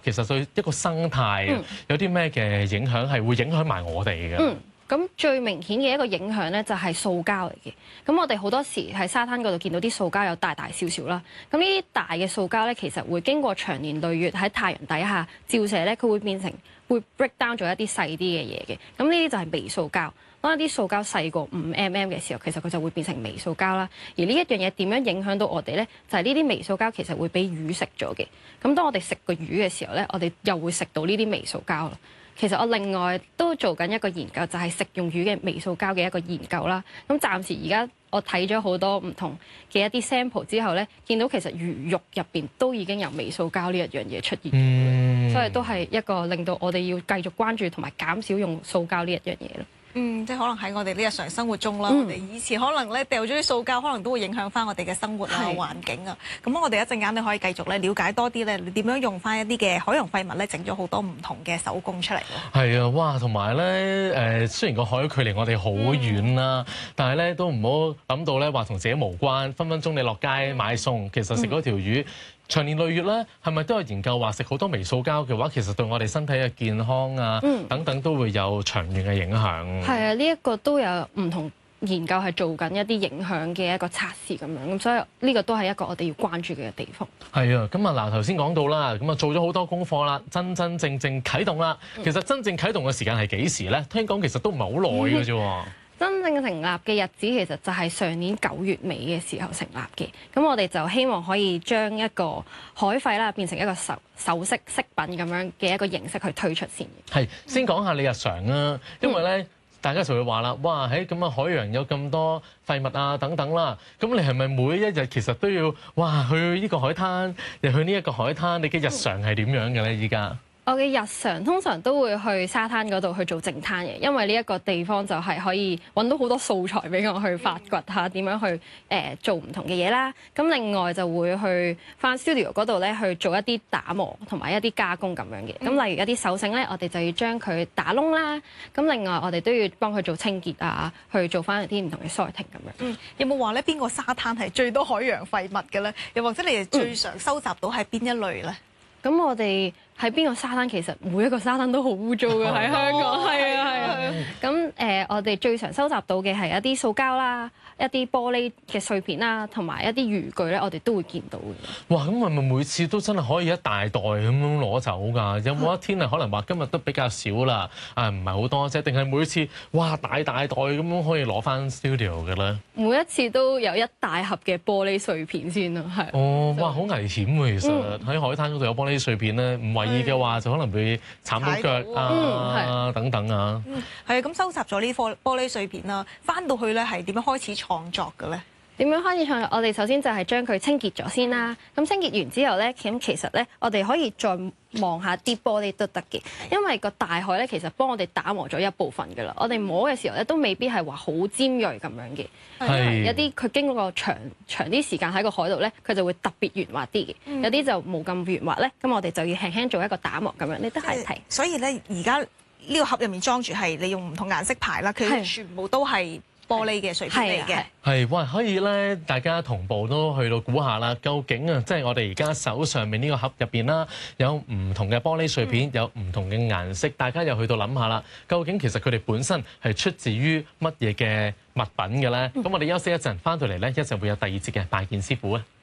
其實對一個生態有啲咩嘅影響，係會影響埋我哋嘅。 咁最明顯嘅一個影響咧，就係塑膠嚟嘅。咁我哋好多時喺沙灘嗰度見到啲塑膠有大大小小啦。咁呢啲大嘅塑膠咧，其實會經過長年累月喺太陽底下照射咧，佢會變成會 break down 咗一啲細啲嘅嘢嘅。咁呢啲就係微塑膠。當一啲塑膠細過5mm嘅時候，其實佢就會變成微塑膠啦。而呢一樣嘢點樣影響到我哋咧？就係呢啲微塑膠其實會俾魚食咗嘅。咁當我哋食個魚嘅時候咧，我哋又會食到呢啲微塑膠啦。其實我另外都做緊一個研究，就係食用魚嘅微塑膠嘅一個研究啦。咁暫時而家我睇咗好多唔同嘅一啲 sample 之後咧，見到其實魚肉入邊都已經有微塑膠呢一樣嘢出現，所以都係一個令到我哋要繼續關注同埋減少用塑膠呢一樣嘢咯。 即係可能喺我哋呢日常生活中啦，我哋以前可能咧掉咗啲塑膠，可能都會影響翻我哋嘅生活啊、環境啊。咁我哋一陣間你可以繼續咧了解多啲咧，你點樣用翻一啲嘅海洋廢物咧，整咗好多唔同嘅手工出嚟喎。係啊，哇！同埋咧雖然個海距離我哋好遠啦，但係咧都唔好諗到咧話同自己無關，分分鐘你落街買餸，其實食嗰條魚。長年累月咧，係咪都有研究話食好多微塑膠嘅話，其實對我哋身體嘅健康啊等等都會有長遠嘅影響？係啊，呢一個都有唔同研究係做緊一啲影響嘅一個測試咁樣，咁所以呢個都係一個我哋要關注嘅地方。係啊， 咁啊嗱，頭先講到啦，咁啊做咗好多功課啦，真正啟動啦。其實真正啟動嘅時間係幾時咧？聽講其實都唔係好耐嘅啫。 真正成立嘅日子其實就係上年9月尾嘅時候成立嘅，咁我哋就希望可以將一個海廢啦變成一個首飾飾品咁樣嘅一個形式去推出先。 係，先講下你日常啊，因為咧大家就會話啦，哇喺咁嘅海洋有咁多廢物啊等等啦，咁你係咪每一日其實都要哇去呢個海灘，又去呢一個海灘？你嘅日常係點樣嘅咧？依家？ 我嘅日常通常都會去沙灘嗰度去做淨灘嘅，因為呢一個地方就係可以揾到好多素材俾我去發掘下點樣去做唔同嘅嘢啦。咁另外就會去返 studio 嗰度咧去做一啲打磨同埋一啲加工咁樣嘅。咁例如一啲手繩咧，我哋就要將佢打窿啦。咁另外我哋都要幫佢做清潔啊，去做返一啲唔同嘅 sorting 咁樣。 有冇話咧邊個沙灘係最多海洋廢物嘅咧？又或者你哋最常收集到係邊一類咧？ 咁我哋喺邊個沙灘？其實每一個沙灘都好污糟嘅，喺香港。係啊。咁我哋最常收集到嘅係一啲塑膠啦、一啲玻璃嘅碎片啦，同埋一啲漁具咧，我哋都會見到嘅。 哇！咁係咪每次都真係可以一大袋咁樣攞走㗎？有冇一天係可能話今日都比較少啦？唔係好多啫，定係每次哇大袋咁樣可以攞翻 studio 嘅咧？ 每一次都有一大盒嘅玻璃碎片先咯，係。 哦，哇！好危險喎，其實喺海灘嗰度有玻璃碎片咧，唔為意嘅話就可能會慘到腳啊等等啊。 係啊，咁收集咗呢顆玻璃碎片啦，翻到去咧係點樣開始創作嘅咧？ 點樣開始創作？我哋首先就係將佢清潔咗先啦。咁清潔完之後咧，咁其實咧，我哋可以再望下啲玻璃都得嘅，因為個大海咧其實幫我哋打磨咗一部分㗎啦。我哋摸嘅時候咧都未必係話好尖鋭咁樣嘅，因為有啲佢經過個長啲時間喺個海度咧，佢就會特別圓滑啲嘅。有啲就冇咁圓滑咧，咁我哋就要輕輕做一個打磨咁樣。你都係睇。 所以咧，而家呢個盒入面裝住係你用唔同顏色牌啦，佢全部都係玻璃嘅碎片嚟嘅。 係，哇！可以咧，大家同步都去到估下啦，究竟啊，即係我哋而家手上面呢個盒入邊啦，有唔同嘅玻璃碎片，有唔同嘅顏色，大家又去到諗下啦，究竟其實佢哋本身係出自於乜嘢嘅物品嘅咧？咁我哋休息一陣，翻到嚟咧，一陣會有第二節嘅拜見師傅啊！